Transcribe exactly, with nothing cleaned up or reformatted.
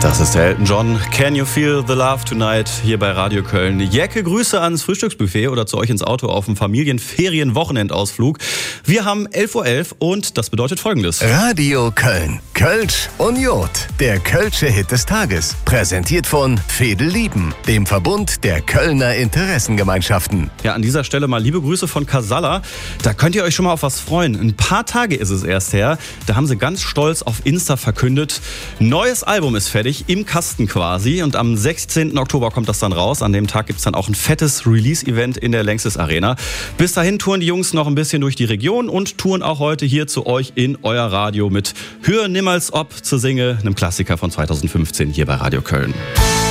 Das ist der Elton John. Can you feel the love tonight? Hier bei Radio Köln. Jacke, Grüße ans Frühstücksbuffet oder zu euch ins Auto auf dem Familienferien-Wochenendausflug. Wir haben elf Uhr elf und das bedeutet Folgendes. Radio Köln. Kölsch und Jod. Der Kölsche Hit des Tages. Präsentiert von Fedel Lieben, dem Verbund der Kölner Interessengemeinschaften. Ja, an dieser Stelle mal liebe Grüße von Casalla. Da könnt ihr euch schon mal auf was freuen. Ein paar Tage ist es erst her. Da haben sie ganz stolz auf Insta verkündet, neues Album ist fertig. Im Kasten quasi, und am sechzehnten Oktober kommt das dann raus. An dem Tag gibt es dann auch ein fettes Release-Event in der Längstes Arena. Bis dahin touren die Jungs noch ein bisschen durch die Region und touren auch heute hier zu euch in euer Radio mit Hör niemals ob zu Singe, einem Klassiker von zweitausendfünfzehn hier bei Radio Köln.